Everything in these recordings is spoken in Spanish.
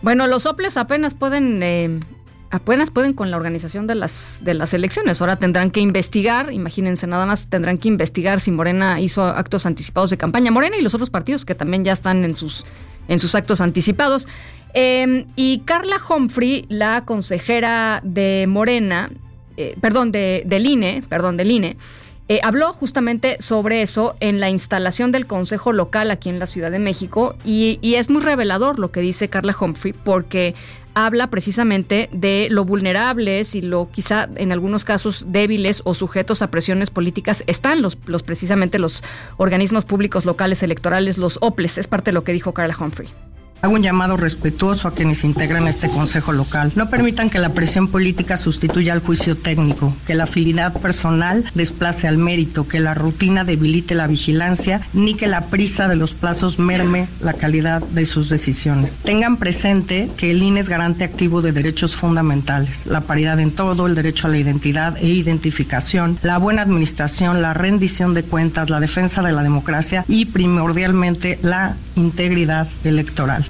Bueno, los soples apenas pueden con la organización de las elecciones. Ahora tendrán que investigar, imagínense nada más, tendrán que investigar si Morena hizo actos anticipados de campaña. Morena y los otros partidos que también ya están en sus actos anticipados. Y Carla Humphrey, la consejera de Morena, del INE, habló justamente sobre eso en la instalación del Consejo Local aquí en la Ciudad de México y es muy revelador lo que dice Carla Humphrey porque habla precisamente de lo vulnerables y lo quizá en algunos casos débiles o sujetos a presiones políticas están precisamente los organismos públicos locales electorales, los OPLES. Es parte de lo que dijo Carla Humphrey. Hago un llamado respetuoso a quienes integran este consejo local. No permitan que la presión política sustituya al juicio técnico, que la afinidad personal desplace al mérito, que la rutina debilite la vigilancia, ni que la prisa de los plazos merme la calidad de sus decisiones. Tengan presente que el INE es garante activo de derechos fundamentales, la paridad en todo, el derecho a la identidad e identificación, la buena administración, la rendición de cuentas, la defensa de la democracia y primordialmente la integridad electoral.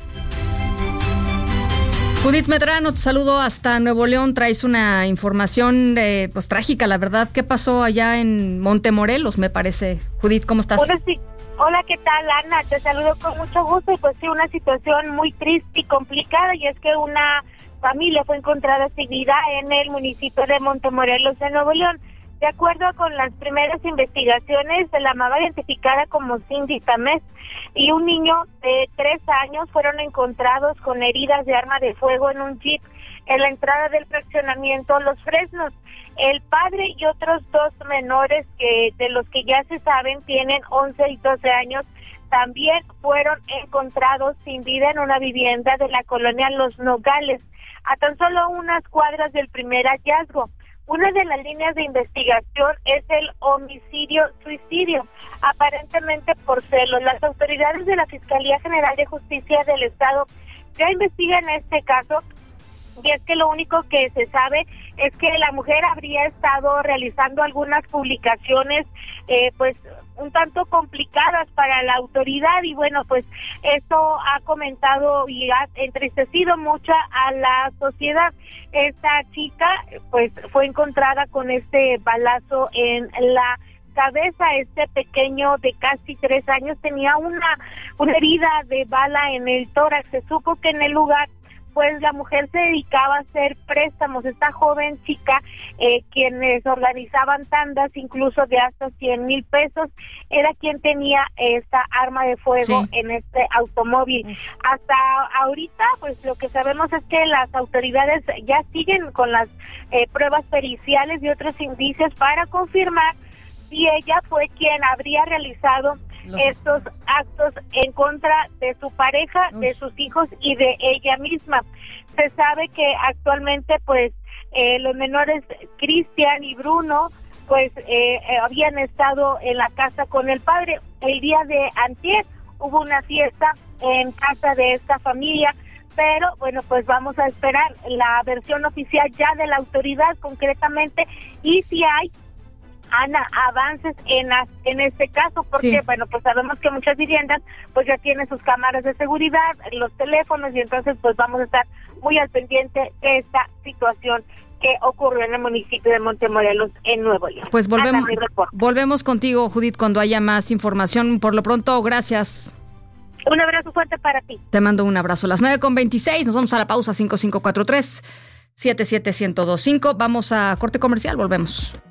Judith Medrano, te saludo hasta Nuevo León. Traes una información pues trágica, la verdad. ¿Qué pasó allá en Montemorelos, me parece? Judith, ¿cómo estás? Hola, ¿qué tal, Ana? Te saludo con mucho gusto. Y pues sí, una situación muy triste y complicada, y es que una familia fue encontrada sin vida en el municipio de Montemorelos, en Nuevo León. De acuerdo con las primeras investigaciones, la mamá identificada como Cindy Tamés y un niño de 3 años fueron encontrados con heridas de arma de fuego en un jeep en la entrada del fraccionamiento Los Fresnos. El padre y otros 2 menores de los que ya se saben tienen 11 y 12 años, también fueron encontrados sin vida en una vivienda de la colonia Los Nogales, a tan solo unas cuadras del primer hallazgo. Una de las líneas de investigación es el homicidio-suicidio, aparentemente por celos. Las autoridades de la Fiscalía General de Justicia del Estado ya investigan este caso, y es que lo único que se sabe es que la mujer habría estado realizando algunas publicaciones pues un tanto complicadas para la autoridad, y bueno, pues esto ha comentado y ha entristecido mucho a la sociedad. Esta chica pues fue encontrada con este balazo en la cabeza. Este pequeño de casi 3 años tenía una herida de bala en el tórax. Se supo que en el lugar pues la mujer se dedicaba a hacer préstamos. Esta joven chica, quienes organizaban tandas incluso de hasta 100,000 pesos, era quien tenía esta arma de fuego en este automóvil. Hasta ahorita, pues lo que sabemos es que las autoridades ya siguen con las pruebas periciales y otros indicios para confirmar si ella fue quien habría realizado estos actos en contra de su pareja, de sus hijos y de ella misma. Se sabe que actualmente pues los menores Cristian y Bruno pues habían estado en la casa con el padre. El día de antier hubo una fiesta en casa de esta familia, pero bueno, pues vamos a esperar la versión oficial ya de la autoridad concretamente, y si hay, Ana, avances en este caso, porque bueno, pues sabemos que muchas viviendas pues ya tienen sus cámaras de seguridad, los teléfonos, y entonces pues vamos a estar muy al pendiente de esta situación que ocurrió en el municipio de Montemorelos, en Nuevo León. Pues volvemos contigo, Judith, cuando haya más información. Por lo pronto, gracias. Un abrazo fuerte para ti. Te mando un abrazo. Las 9:26, nos vamos a la pausa. 5543-77125. Vamos a corte comercial, volvemos.